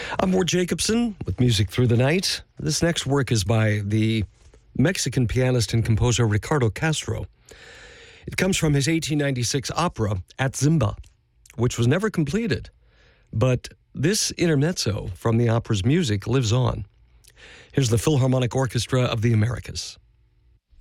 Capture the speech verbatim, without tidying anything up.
I'm Ward Jacobson with Music Through the Night. This next work is by the Mexican pianist and composer Ricardo Castro. It comes from his eighteen ninety-six opera, At Zimba, which was never completed. But this intermezzo from the opera's music lives on. Here's the Philharmonic Orchestra of the Americas.